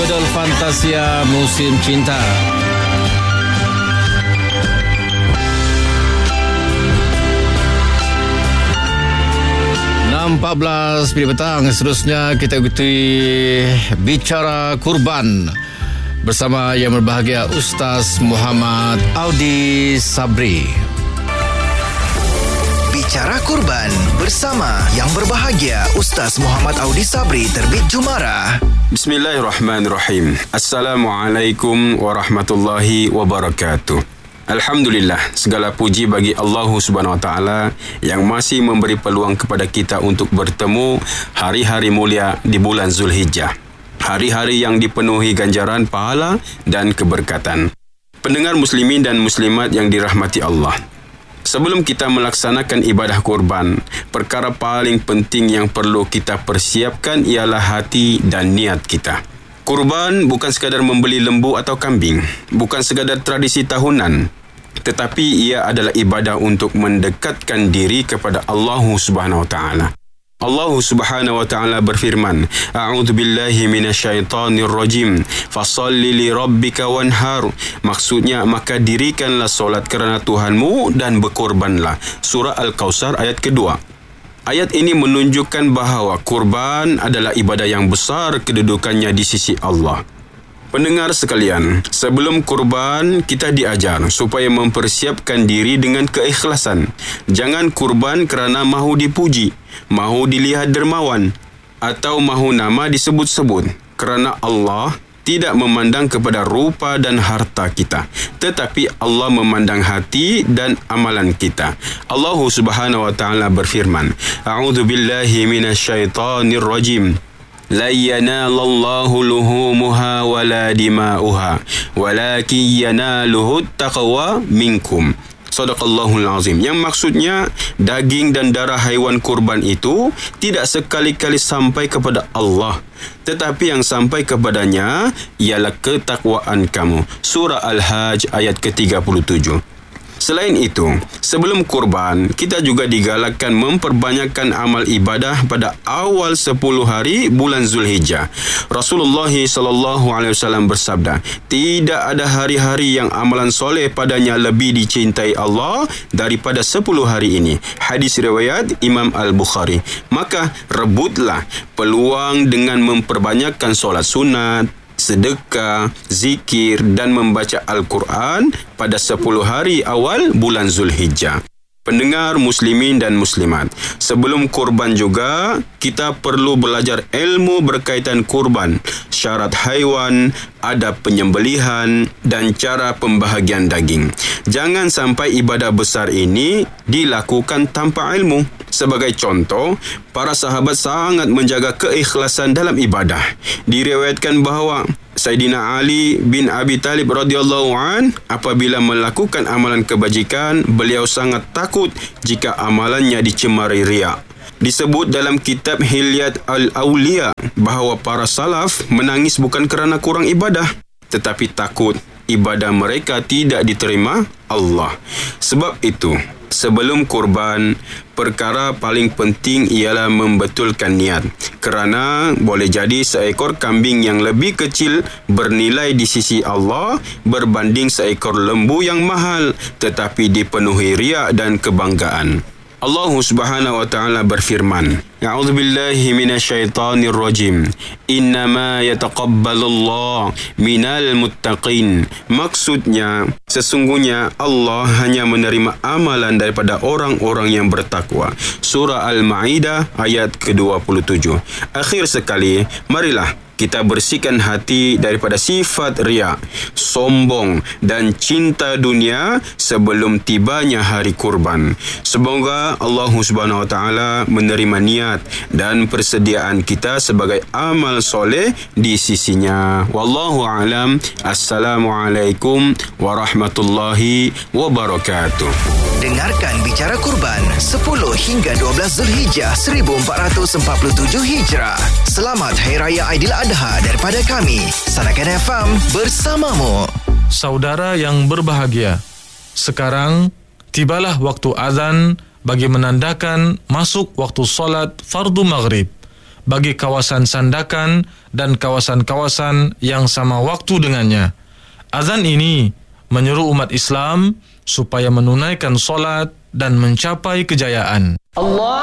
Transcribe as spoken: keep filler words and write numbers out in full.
Idol Fantasia Musim Cinta. enam empat belas pagi petang. Seterusnya kita ikuti Bicara Kurban bersama yang berbahagia Ustaz Muhammad Audi Sabri. Bicara Kurban bersama yang berbahagia Ustaz Muhammad Audi Sabri, terbit Jumara. Bismillahirrahmanirrahim. Assalamualaikum warahmatullahi wabarakatuh. Alhamdulillah, segala puji bagi Allah Subhanahu Wa Taala yang masih memberi peluang kepada kita untuk bertemu hari-hari mulia di bulan Zulhijjah. Hari-hari yang dipenuhi ganjaran pahala dan keberkatan. Pendengar muslimin dan muslimat yang dirahmati Allah. Sebelum kita melaksanakan ibadah kurban, perkara paling penting yang perlu kita persiapkan ialah hati dan niat kita. Kurban bukan sekadar membeli lembu atau kambing, bukan sekadar tradisi tahunan, tetapi ia adalah ibadah untuk mendekatkan diri kepada Allah Subhanahu Wa Taala. Allah Subhanahu Wa Taala berfirman, A'udzu billahi minasyaitonir rajim. Fashalli li rabbika wanhar. Maksudnya, maka dirikanlah solat kerana Tuhanmu dan berkorbanlah. Surah Al-Kautsar ayat kedua. Ayat ini menunjukkan bahawa kurban adalah ibadah yang besar kedudukannya di sisi Allah. Pendengar sekalian, sebelum kurban kita diajar supaya mempersiapkan diri dengan keikhlasan. Jangan kurban kerana mahu dipuji, mahu dilihat dermawan, atau mahu nama disebut-sebut. Kerana Allah tidak memandang kepada rupa dan harta kita, tetapi Allah memandang hati dan amalan kita. Allah Subhanahu Wa Taala berfirman, A'udzu billahi minasyaitonir rajim. La yanalallahu luhumuha wala dima'uha walakin yanaluhu taqwa minkum. Sadaqallahul azim. Yang maksudnya, daging dan darah haiwan kurban itu tidak sekali-kali sampai kepada Allah, tetapi yang sampai kepadanya ialah ketakwaan kamu. Surah Al-Hajj ayat ke tiga puluh tujuh. Selain itu, sebelum kurban, kita juga digalakkan memperbanyakkan amal ibadah pada awal sepuluh hari bulan Zulhijjah. Rasulullah sallallahu alaihi wasallam bersabda, tidak ada hari-hari yang amalan soleh padanya lebih dicintai Allah daripada sepuluh hari ini. Hadis riwayat Imam Al-Bukhari. Maka rebutlah peluang dengan memperbanyakkan solat sunat, sedekah, zikir dan membaca Al-Quran pada sepuluh hari awal bulan Zulhijjah. Pendengar muslimin dan muslimat, sebelum kurban juga kita perlu belajar ilmu berkaitan kurban, syarat haiwan, adab penyembelihan dan cara pembahagian daging. Jangan sampai ibadah besar ini dilakukan tanpa ilmu. Sebagai contoh, para sahabat sangat menjaga keikhlasan dalam ibadah. Diriwayatkan bahawa Sayyidina Ali bin Abi Talib radhiyallahu an apabila melakukan amalan kebajikan, beliau sangat takut jika amalannya dicemari riya. Disebut dalam kitab Hilyat Al-Awliya bahawa para salaf menangis bukan kerana kurang ibadah, tetapi takut ibadah mereka tidak diterima Allah. Sebab itu, sebelum kurban, perkara paling penting ialah membetulkan niat. Kerana boleh jadi seekor kambing yang lebih kecil bernilai di sisi Allah berbanding seekor lembu yang mahal tetapi dipenuhi riya dan kebanggaan. Allah Subhanahu Wa Taala berfirman, A'udzu billahi minasyaitonir rajim. Innama yataqabbalullah minal muttaqin. Maksudnya, sesungguhnya Allah hanya menerima amalan daripada orang-orang yang bertakwa. Surah Al-Maidah ayat ke dua puluh tujuh. Akhir sekali, marilah kita bersihkan hati daripada sifat riya, sombong dan cinta dunia sebelum tibanya hari kurban. Semoga Allah Subhanahu Wa Taala menerima niat dan persediaan kita sebagai amal soleh di sisinya. Wallahu a'lam. Assalamualaikum warahmatullahi wabarakatuh. Dengarkan Bicara Kurban sepuluh hingga dua belas Zulhijjah seribu empat ratus empat puluh tujuh Hijrah. Selamat Hari Raya Aidiladha daripada kami, Sanakan F M bersamamu. Saudara yang berbahagia, sekarang tibalah waktu azan bagi menandakan masuk waktu solat fardu maghrib. bagi kawasan Sandakan dan kawasan-kawasan yang sama waktu dengannya. Azan ini menyeru umat Islam supaya menunaikan solat dan mencapai kejayaan. Allah